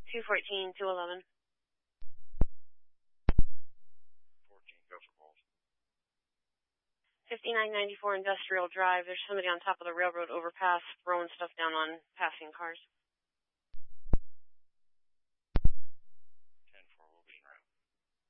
214, 211. 14, go for balls. 5994 Industrial Drive. There's somebody on top of the railroad overpass throwing stuff down on passing cars.